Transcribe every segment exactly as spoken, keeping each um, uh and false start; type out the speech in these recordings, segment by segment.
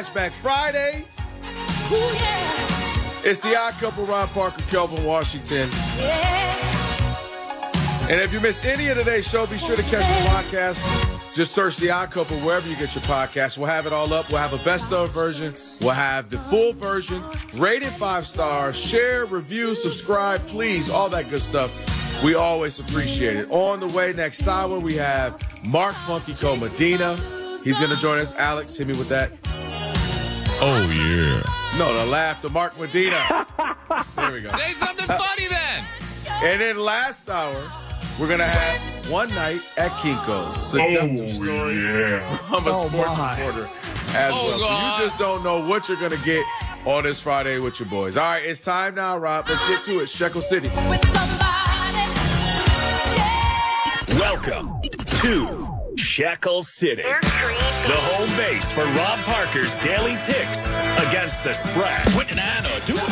Flashback Friday. Ooh, yeah. It's the Odd Couple, Rob Parker, Kelvin Washington. Yeah. And if you missed any of today's show, be sure to catch the podcast. Just search the Odd Couple wherever you get your podcast. We'll have it all up. We'll have a best of version. We'll have the full version. Rated five stars. Share, review, subscribe, please. All that good stuff. We always appreciate it. On the way next hour, we have Mark Funky Co. Medina. He's going to join us. Alex, hit me with that. Oh, yeah. No, the laugh to Mark Medina. There we go. Say something funny then. And then last hour, we're going to have One Night at Kinko's. Seductive Oh, stories yeah. from a Oh, sports my. reporter as Oh, well. God. So you just don't know what you're going to get on this Friday with your boys. All right, it's time now, Rob. Let's get to it. Shekel City. With somebody. Yeah. Welcome to Shekel City, the home base for Rob Parker's daily picks against the spread. What did I know? Do with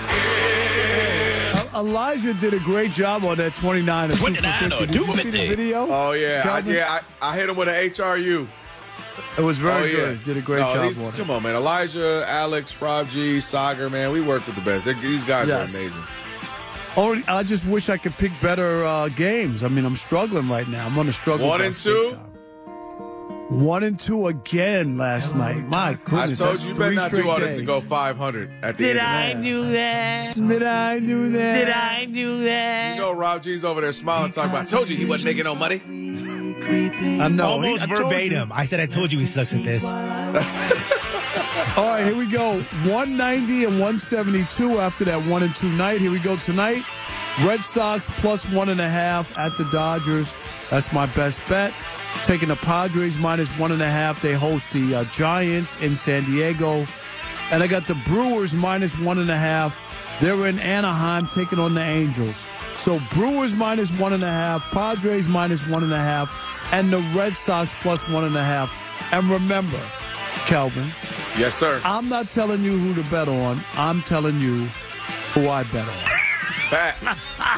it. Elijah did a great job on that twenty-nine. What did I know? Did Do you with see it. the video? Oh, yeah. I, Calvin? yeah, I, I hit him with an H R U. It was very oh, yeah. good. Did a great No, job these- on it. Come on, man. Elijah, Alex, Rob G, Sagar, man. We work with the best. They, these guys Yes. are amazing. Only, I just wish I could pick better uh, games. I mean, I'm struggling right now. I'm on a struggle. One and bus two? big time. One and two again last night. My I goodness. told that's you, you better three not straight do all this days. and go five hundred at the end of the day. do that? Did I do that? Did I do that? You know, Rob G's over there smiling, talking about, I told you he wasn't making no money. I know. Almost I told you. verbatim. I said, I told you he sucks at this. That's All right, here we go. one ninety and one seventy-two after that one and two night. Here we go tonight. Red Sox plus one and a half at the Dodgers. That's my best bet. Taking the Padres minus one and a half. They host the uh, Giants in San Diego. And I got the Brewers minus one and a half. They're in Anaheim taking on the Angels. So Brewers minus one and a half, Padres minus one and a half, and the Red Sox plus one and a half. And remember, Kelvin, yes, sir. I'm not telling you who to bet on. I'm telling you who I bet on. Facts.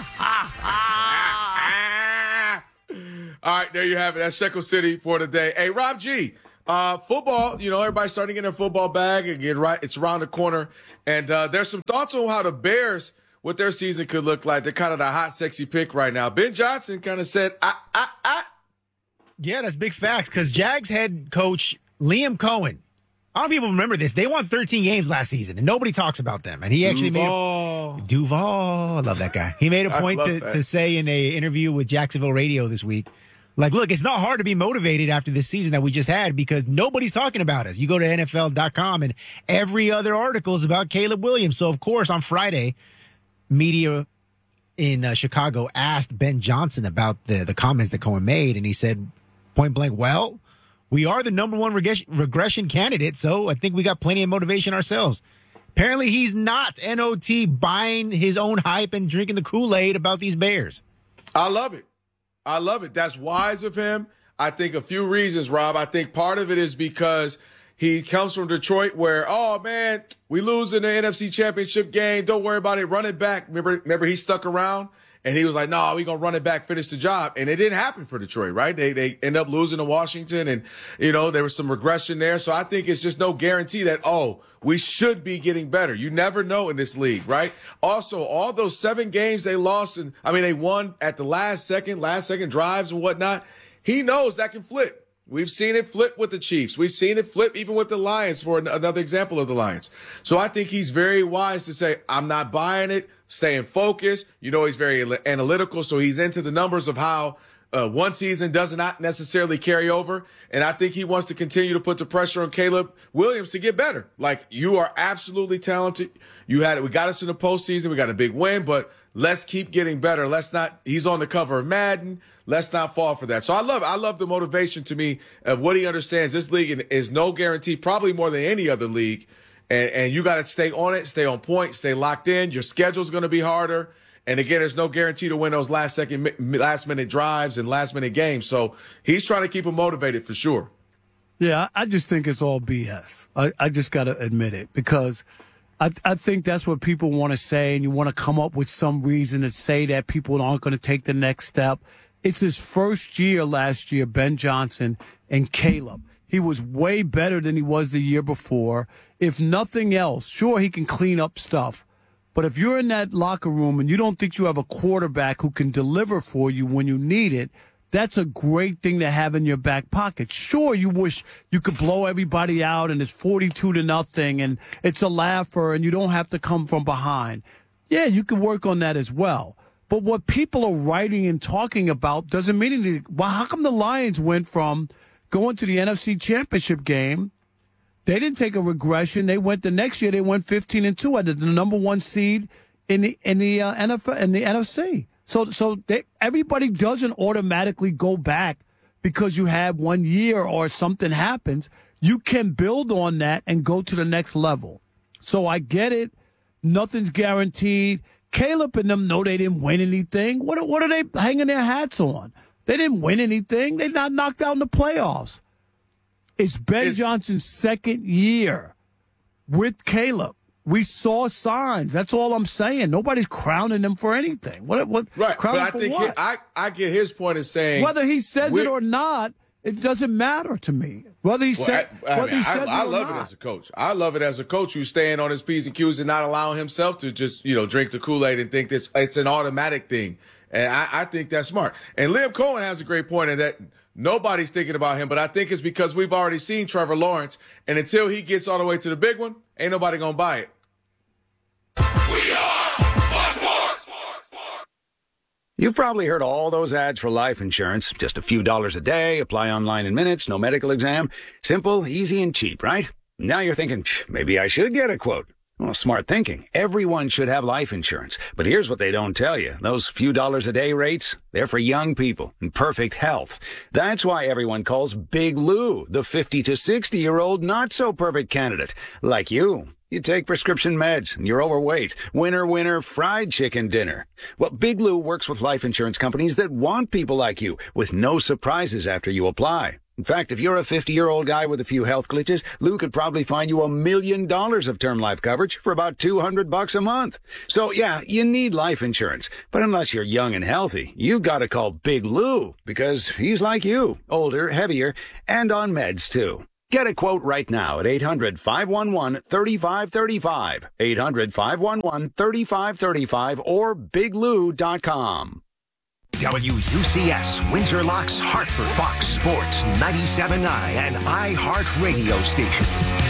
All right, there you have it. That's Shekel City for today. Hey, Rob G, uh, football, you know, everybody's starting to get their football bag and get right. It's around the corner. And uh, there's some thoughts on how the Bears, what their season could look like. They're kind of the hot, sexy pick right now. Ben Johnson kind of said, ah, ah, ah. Yeah, that's big facts because Jags head coach Liam Cohen, a lot of people remember this. They won thirteen games last season, and nobody talks about them. And he actually Duval. made a, Duval. I love that guy. He made a I point love to, that. to say in a interview with Jacksonville Radio this week, like, look, it's not hard to be motivated after this season that we just had because nobody's talking about us. You go to N F L dot com and every other article is about Caleb Williams. So, of course, on Friday, media in uh, Chicago asked Ben Johnson about the, the comments that Cohen made, and he said, point blank, well, we are the number one reg- regression candidate, so I think we got plenty of motivation ourselves. Apparently, he's not N O T buying his own hype and drinking the Kool-Aid about these Bears. I love it. I love it. That's wise of him. I think a few reasons, Rob. I think part of it is because he comes from Detroit where, oh, man, we lose in the N F C Championship game. Don't worry about it. Run it back. Remember, remember he stuck around and he was like, no, nah, we're going to run it back, finish the job. And it didn't happen for Detroit, right? They they end up losing to Washington and, you know, there was some regression there. So I think it's just no guarantee that, oh, we should be getting better. You never know in this league, right? Also, all those seven games they lost, and I mean, they won at the last second, last second drives and whatnot. He knows that can flip. We've seen it flip with the Chiefs. We've seen it flip even with the Lions, for an- another example of the Lions. So I think he's very wise to say, I'm not buying it, staying focused. You know, he's very analytical, so he's into the numbers of how Uh, one season does not necessarily carry over. And I think he wants to continue to put the pressure on Caleb Williams to get better. Like, you are absolutely talented. You had it. We got us in the postseason. We got a big win, but let's keep getting better. Let's not, he's on the cover of Madden. Let's not fall for that. So I love, I love the motivation to me of what he understands. This league is no guarantee, probably more than any other league. And, and you got to stay on it, stay on point, stay locked in. Your schedule's going to be harder. And again, there's no guarantee to win those last second, last minute drives and last minute games. So he's trying to keep him motivated for sure. Yeah, I just think it's all B S. I, I just got to admit it because I, I think that's what people want to say, and you want to come up with some reason to say that people aren't going to take the next step. It's his first year last year, Ben Johnson and Caleb. He was way better than he was the year before. If nothing else, sure, he can clean up stuff. But if you're in that locker room and you don't think you have a quarterback who can deliver for you when you need it, that's a great thing to have in your back pocket. Sure, you wish you could blow everybody out and it's forty-two to nothing and it's a laugher and you don't have to come from behind. Yeah, you can work on that as well. But what people are writing and talking about doesn't mean anything. Well, how come the Lions went from going to the N F C Championship game? They didn't take a regression. They went the next year. They went fifteen and two, had the number one seed in the in the uh, N F L in the N F C. So so they, everybody doesn't automatically go back because you have one year or something happens. You can build on that and go to the next level. So I get it. Nothing's guaranteed. Caleb and them know they didn't win anything. What what are they hanging their hats on? They didn't win anything. They not knocked out in the playoffs. It's Ben it's, Johnson's second year with Caleb. We saw signs. That's all I'm saying. Nobody's crowning him for anything. What? What? Right. Crown but him I for think what? He, I I get his point in saying whether he says it or not, it doesn't matter to me. Whether he well, said, I, I, whether mean, he says I, it I or love not. it as a coach. I love it as a coach who's staying on his P's and Q's and not allowing himself to just you know drink the Kool-Aid and think this it's an automatic thing. And I, I think that's smart. And Liam Cohen has a great point in that. Nobody's thinking about him, but I think it's because we've already seen Trevor Lawrence, and until he gets all the way to the big one, ain't nobody gonna buy it. We are sports. You've probably heard all those ads for life insurance. Just a few dollars a day, apply online in minutes, no medical exam. Simple, easy, and cheap, right? Now you're thinking, maybe I should get a quote. Well, smart thinking. Everyone should have life insurance. But here's what they don't tell you. Those few dollars a day rates, they're for young people in perfect health. That's why everyone calls Big Lou the fifty to sixty-year-old not-so-perfect candidate. Like you. You take prescription meds and you're overweight. Winner, winner, fried chicken dinner. Well, Big Lou works with life insurance companies that want people like you with no surprises after you apply. In fact, if you're a fifty-year-old guy with a few health glitches, Lou could probably find you a million dollars of term life coverage for about two hundred bucks a month. So yeah, you need life insurance. But unless you're young and healthy, you gotta call Big Lou because he's like you, older, heavier, and on meds too. Get a quote right now at eight hundred, five one one, three five three five, eight hundred, five one one, three five three five, or big lou dot com. W U C S, Windsor Locks, Hartford, Fox Sports, ninety-seven point nine, and iHeart Radio Station.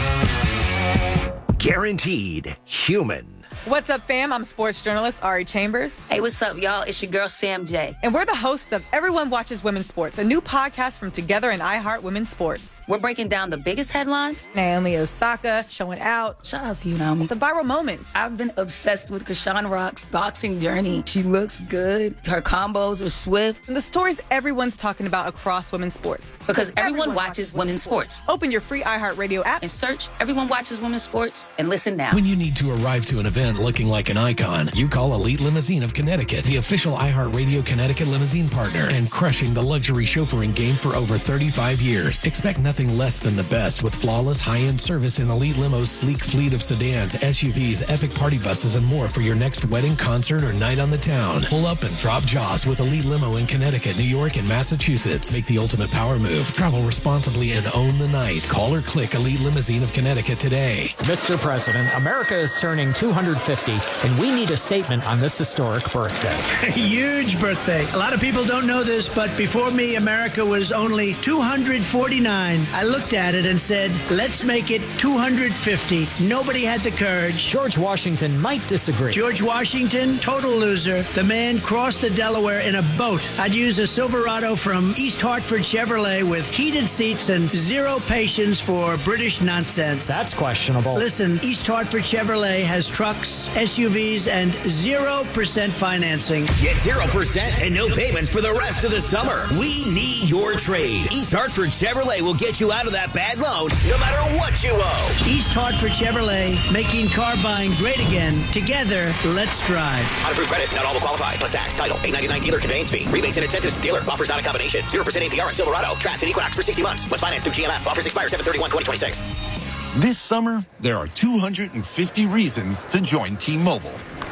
Guaranteed human. What's up, fam? I'm sports journalist Ari Chambers. Hey, what's up, y'all? It's your girl, Sam J. And we're the hosts of Everyone Watches Women's Sports, a new podcast from Together and iHeart Women's Sports. We're breaking down the biggest headlines. Naomi Osaka showing out. Shout out to you, Naomi. The viral moments. I've been obsessed with Krishan Rock's boxing journey. She looks good. Her combos are swift. And the stories everyone's talking about across women's sports. Because everyone, everyone watches, watches women's sports. sports. Open your free iHeart Radio app and search Everyone Watches Women's Sports and listen now. When you need to arrive to an event looking like an icon, you call Elite Limousine of Connecticut, the official iHeartRadio Connecticut limousine partner, and crushing the luxury chauffeuring game for over thirty-five years. Expect nothing less than the best with flawless high-end service in Elite Limo's sleek fleet of sedans, S U Vs, epic party buses, and more for your next wedding, concert, or night on the town. Pull up and drop jaws with Elite Limo in Connecticut, New York, and Massachusetts. Make the ultimate power move. Travel responsibly and own the night. Call or click Elite Limousine of Connecticut today. Mister President, America is turning two hundred fifty, and we need a statement on this historic birthday. Huge birthday. A lot of people don't know this, but before me, America was only two hundred forty-nine. I looked at it and said, let's make it two hundred fifty. Nobody had the courage. George Washington might disagree. George Washington, total loser. The man crossed the Delaware in a boat. I'd use a Silverado from East Hartford Chevrolet with heated seats and zero patience for British nonsense. That's questionable. Listen, East Hartford Chevrolet has trucks, S U Vs, and zero percent financing. Get zero percent and no payments for the rest of the summer. We need your trade. East Hartford Chevrolet will get you out of that bad loan no matter what you owe. East Hartford Chevrolet, making car buying great again. Together, let's drive. On approved credit, not all will qualify. Plus tax, title, eight ninety-nine dealer conveyance fee. Rebates and incentives dealer. Offers not a combination. zero percent A P R on Silverado. Traps and Equinox for sixty months. Was financed through G M F. Offers expire seven thirty-one twenty twenty-six. This summer, there are two hundred fifty reasons to join T-Mobile.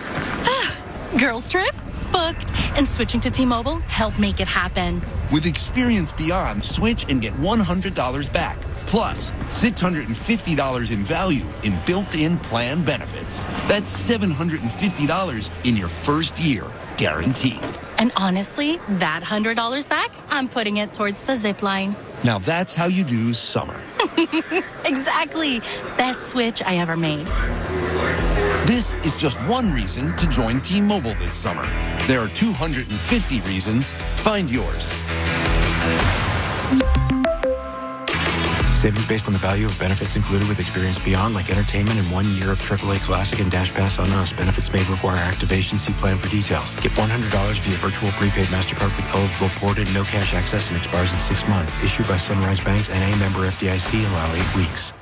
Girls trip? Booked. And switching to T-Mobile helped make it happen. With experience beyond, switch and get one hundred dollars back. Plus, six hundred fifty dollars in value in built-in plan benefits. That's seven hundred fifty dollars in your first year, guaranteed. And honestly, that one hundred dollars back, I'm putting it towards the zip line. Now that's how you do summer. Exactly. Best switch I ever made. This is just one reason to join T-Mobile this summer. There are two hundred fifty reasons. Find yours. Savings based on the value of benefits included with Experience Beyond, like entertainment and one year of triple A Classic and Dash Pass on us. Benefits may require activation. See plan for details. Get one hundred dollars via virtual prepaid MasterCard with eligible ported, no cash access, and expires in six months. Issued by Sunrise Banks, N A member F D I C. Allow eight weeks.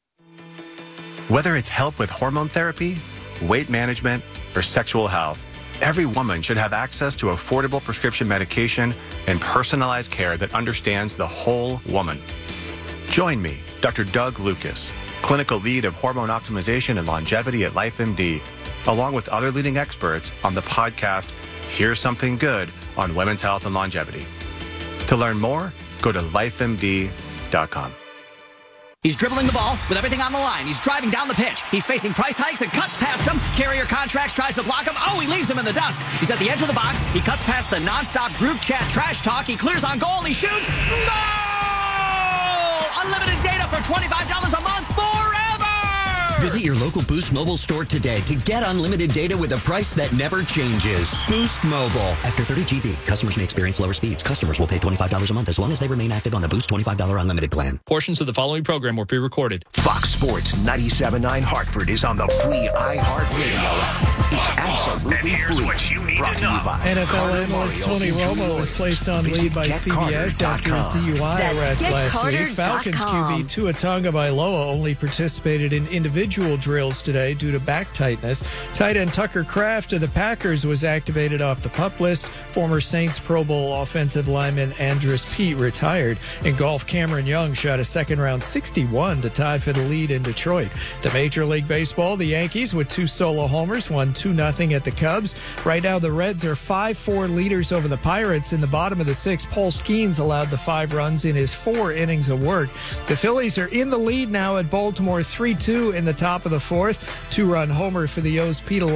Whether it's help with hormone therapy, weight management, or sexual health, every woman should have access to affordable prescription medication and personalized care that understands the whole woman. Join me, Doctor Doug Lucas, clinical lead of hormone optimization and longevity at LifeMD, along with other leading experts on the podcast, Here's Something Good on Women's Health and Longevity. To learn more, go to life M D dot com. He's dribbling the ball with everything on the line. He's driving down the pitch. He's facing price hikes and cuts past him. Carrier Contracts tries to block him. Oh, he leaves him in the dust. He's at the edge of the box. He cuts past the nonstop group chat trash talk. He clears on goal. He shoots. Goal! Unlimited data for twenty-five dollars a month forever! Visit your local Boost Mobile store today to get unlimited data with a price that never changes. Boost Mobile. After thirty G B, customers may experience lower speeds. Customers will pay twenty-five dollars a month as long as they remain active on the Boost twenty-five dollars unlimited plan. Portions of the following program were pre-recorded. Fox Sports ninety-seven point nine Hartford is on the free iHeartRadio app. It's absolutely free. What you need to know. N F L analyst Tony Romo was placed on leave by C B S after his D U I arrest last week. Falcons Q B Tua Tagovailoa only participated in individual drills today due to back tightness. Tight end Tucker Kraft of the Packers was activated off the PUP list. Former Saints Pro Bowl offensive lineman Andrus Peat retired. In golf, Cameron Young shot a second-round sixty-one to tie for the lead in Detroit. To Major League Baseball, the Yankees with two solo homers won two nothing at the Cubs. Right now, the Reds are five four leaders over the Pirates. In the bottom of the sixth, Paul Skeens allowed the five runs in his four innings of work. The Phillies are in the lead now at Baltimore three two in the top of the fourth. Two-run homer for the O's, Pete